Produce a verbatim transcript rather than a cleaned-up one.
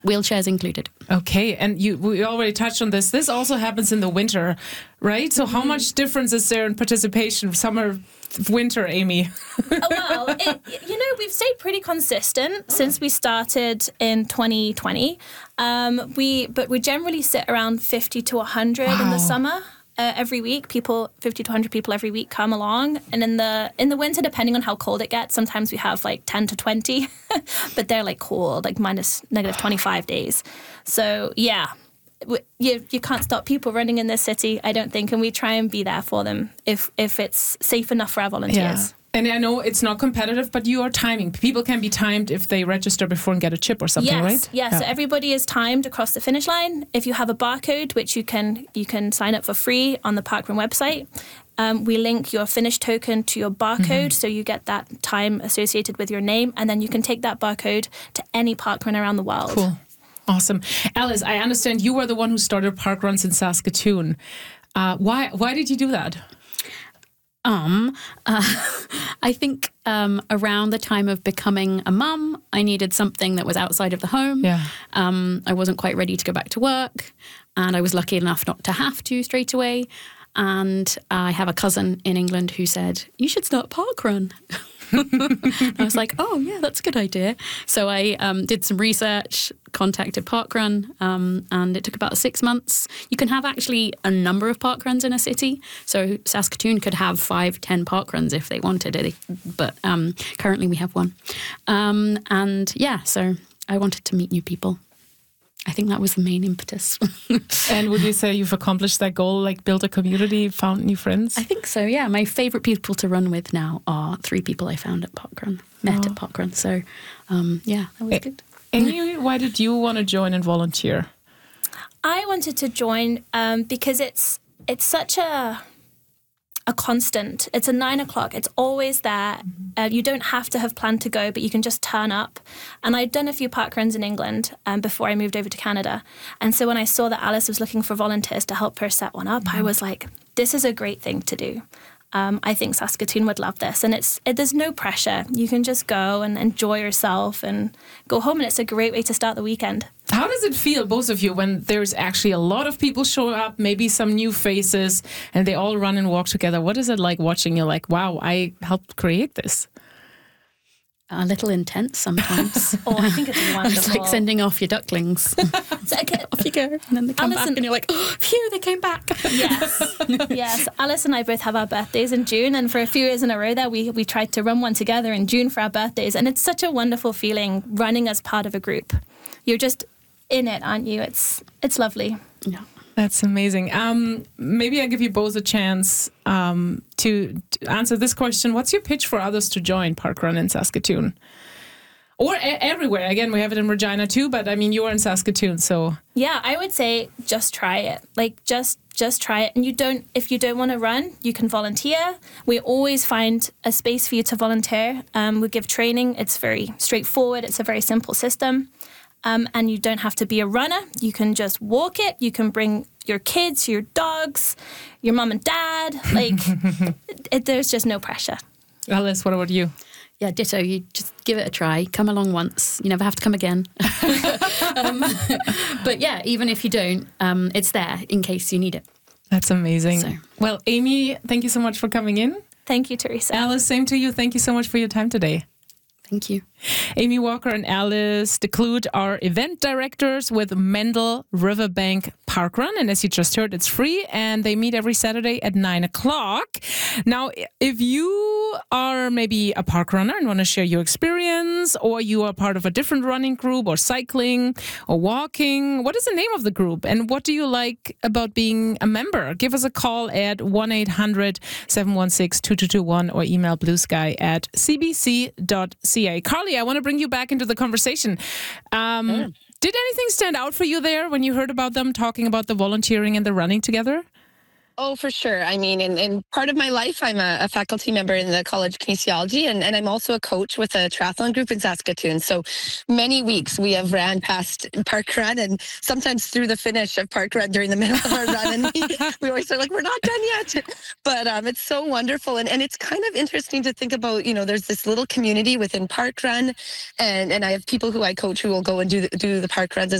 wheelchairs included. Okay, and you we already touched on this. This also happens in the winter, right? So how much difference is there in participation, summer, winter, Amy? Oh, well, it, you know, we've stayed pretty consistent since we started in twenty twenty. Um, we but we generally sit around fifty to one hundred wow. in the summer. Uh, every week, people fifty to one hundred people every week come along, and in the in the winter, depending on how cold it gets, sometimes we have like ten to twenty, but they're like cold, like minus negative twenty-five days. So yeah, you you can't stop people running in this city, I don't think, and we try and be there for them if if it's safe enough for our volunteers. Yeah. And I know it's not competitive, but you are timing. People can be timed if they register before and get a chip or something, yes, right? Yes, yeah. So everybody is timed across the finish line. If you have a barcode, which you can you can sign up for free on the Parkrun website, um, we link your finish token to your barcode, mm-hmm. so you get that time associated with your name, and then you can take that barcode to any parkrun around the world. Cool. Awesome. Alice, I understand you were the one who started parkruns in Saskatoon. Uh, why why did you do that? Um, uh, I think um, around the time of becoming a mum, I needed something that was outside of the home. Yeah. Um, I wasn't quite ready to go back to work, and I was lucky enough not to have to straight away. And I have a cousin in England who said, "You should start parkrun." I was like, oh, yeah, that's a good idea. So I um, did some research, contacted Parkrun, um, and it took about six months. You can have actually a number of parkruns in a city. So Saskatoon could have five, ten parkruns if they wanted it. But um, currently we have one. Um, and yeah, so I wanted to meet new people. I think that was the main impetus. And would you say you've accomplished that goal, like built a community, found new friends? I think so, yeah. My favourite people to run with now are three people I found at Parkrun, met oh. at Parkrun. So, um, yeah, that was a- good. Anyway, why did you want to join and volunteer? I wanted to join um, because it's it's such a a constant. It's a nine o'clock. It's always there. Uh, you don't have to have planned to go, but you can just turn up. And I'd done a few parkruns in England um, before I moved over to Canada. And so when I saw that Alice was looking for volunteers to help her set one up, mm-hmm. I was like, this is a great thing to do. Um, I think Saskatoon would love this. And it's it, there's no pressure. You can just go and enjoy yourself and go home. And it's a great way to start the weekend. How does it feel, both of you, when there's actually a lot of people show up, maybe some new faces, and they all run and walk together? What is it like watching? You're like, wow, I helped create this. A little intense sometimes. Oh, I think it's wonderful. It's like sending off your ducklings. It's like, off you go. And then they come Alice back and you're like, oh, phew, they came back. Yes. Yes. Alice and I both have our birthdays in June. And for a few years in a row there, we, we tried to run one together in June for our birthdays. And it's such a wonderful feeling running as part of a group. You're just in it, aren't you? It's it's lovely. Yeah. That's amazing. Um, maybe I give you both a chance um, to, to answer this question. What's your pitch for others to join Parkrun in Saskatoon? Or a- everywhere. Again, we have it in Regina too, but I mean, you're in Saskatoon, so... Yeah, I would say just try it. Like, just just try it. And you don't, if you don't want to run, you can volunteer. We always find a space for you to volunteer. Um, we give training. It's very straightforward. It's a very simple system. Um, and you don't have to be a runner. You can just walk it. You can bring your kids, your dogs, your mom and dad. Like, it, there's just no pressure. Alice, what about you? Yeah, ditto. You just give it a try. Come along once. You never have to come again. um, but yeah, even if you don't, um, it's there in case you need it. That's amazing. So. Well, Amy, thank you so much for coming in. Thank you, Teresa. Alice, same to you. Thank you so much for your time today. Thank you. Amy Walker and Alice DeClude are event directors with Mendel Riverbank Parkrun. And as you just heard, it's free and they meet every Saturday at nine o'clock. Now, if you are maybe a park runner and want to share your experience, or you are part of a different running group or cycling or walking, what is the name of the group? And what do you like about being a member? Give us a call at one eight hundred, seven one six, two two two one or email bluesky at c b c dot c a. Carly, I want to bring you back into the conversation. Um, yeah. Did anything stand out for you there when you heard about them talking about the volunteering and the running together? Oh, for sure. I mean, in, in part of my life, I'm a, a faculty member in the College of Kinesiology, and, and I'm also a coach with a triathlon group in Saskatoon. So many weeks we have ran past Park Run, and sometimes through the finish of Park Run during the middle of our run, and we, we always are like, we're not done yet. But um, it's so wonderful, and, and it's kind of interesting to think about, you know, there's this little community within Park Run, and, and I have people who I coach who will go and do the, do the Park Runs as